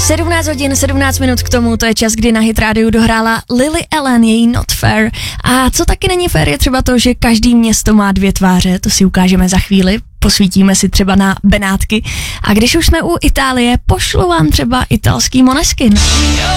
17 hodin, 17 minut k tomu, to je čas, kdy na Hit Radio dohrála Lily Allen, její Not Fair. A co taky není fair, je třeba to, že každý město má dvě tváře, to si ukážeme za chvíli, posvítíme si třeba na Benátky. A když už jsme u Itálie, pošlu vám třeba italský Måneskin.